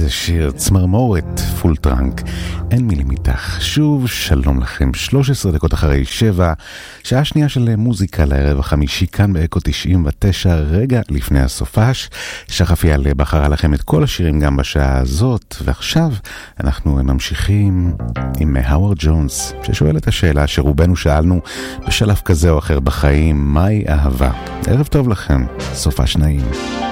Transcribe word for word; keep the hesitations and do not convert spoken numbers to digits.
איזה שיר, צמרמורת, פול טרנק, אין מילים איתך. שוב, שלום לכם, שלוש עשרה דקות אחרי שבע, שעה שנייה של מוזיקה לערב החמישי, כאן באקו תשעים ותשע, רגע לפני הסופש. שחף יעלה בחרה לכם את כל השירים גם בשעה הזאת, ועכשיו אנחנו ממשיכים עם האוורד ג'ונס, ששואל את השאלה שרובנו שאלנו בשלב כזה או אחר בחיים, מהי אהבה? ערב טוב לכם, סופש נעים.